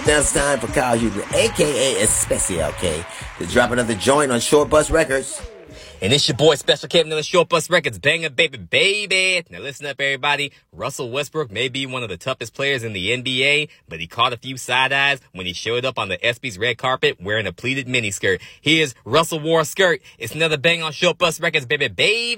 now it's time for Kyle Huber, a.k.a. Especial K, to drop another joint on Short Bus Records. And it's your boy Special K on the Short Bus Records. Banger, baby. Now listen up, everybody. Russell Westbrook may be one of the toughest players in the NBA, but he caught a few side eyes when he showed up on the ESPY's red carpet wearing a pleated miniskirt. Here's Russell wore a skirt. It's another bang on Short Bus Records, baby.